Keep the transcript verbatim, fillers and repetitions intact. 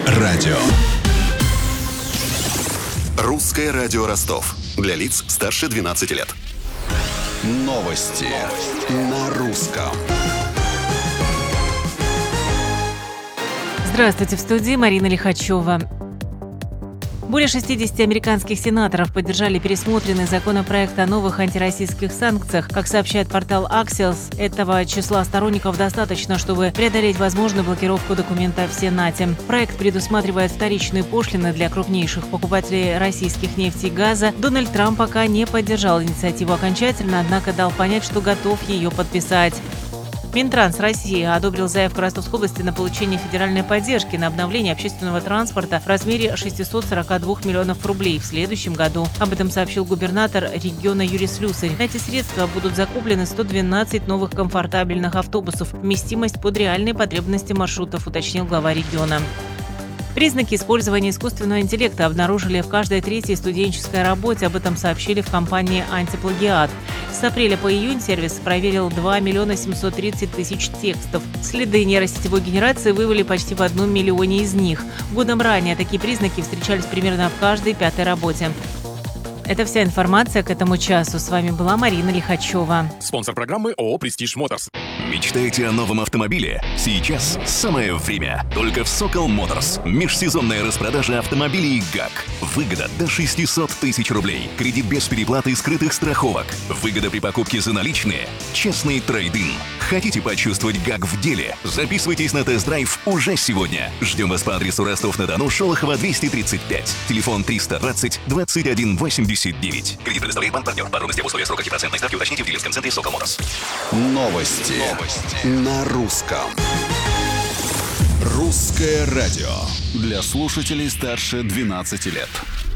Радио. Русское радио Ростов. Для лиц старше двенадцати лет. Новости на русском. Здравствуйте, в студии Марина Лихачева. Более шестидесяти американских сенаторов поддержали пересмотренный законопроект о новых антироссийских санкциях. Как сообщает портал Axios, этого числа сторонников достаточно, чтобы преодолеть возможную блокировку документа в Сенате. Проект предусматривает вторичные пошлины для крупнейших покупателей российских нефти и газа. Дональд Трамп пока не поддержал инициативу окончательно, однако дал понять, что готов ее подписать. Минтранс России одобрил заявку Ростовской области на получение федеральной поддержки на обновление общественного транспорта в размере шестисот сорока двух миллионов рублей в следующем году. Об этом сообщил губернатор региона Юрий Слюсарь. На эти средства будут закуплены сто двенадцать новых комфортабельных автобусов. Вместимость под реальные потребности маршрутов, уточнил глава региона. Признаки использования искусственного интеллекта обнаружили в каждой третьей студенческой работе. Об этом сообщили в компании «Антиплагиат». С апреля по июнь сервис проверил два миллиона семьсот тридцать тысяч текстов. Следы нейросетевой генерации выявили почти в одном миллионе из них. Годом ранее такие признаки встречались примерно в каждой пятой работе. Это вся информация к этому часу. С вами была Марина Лихачева. Спонсор программы ООО «Престиж Моторс». Мечтаете о новом автомобиле? Сейчас самое время. Только в Сокол Моторс. Межсезонная распродажа автомобилей ГАК. Выгода до шестисот тысяч рублей. Кредит без переплаты и скрытых страховок. Выгода при покупке за наличные. Честный трейд-ин. Хотите почувствовать ГАК в деле? Записывайтесь на тест-драйв уже сегодня. Ждем вас по адресу Ростов-на-Дону, Шолохова, двести тридцать пять. Телефон триста двадцать двадцать один восемьдесят девять. Кредит предоставляет банк-партнер. Подробности в условиях срока и процентной ставки уточните в дилерском центре Сокол Моторс. Новости, Новости на русском. Русское радио для слушателей старше двенадцати лет.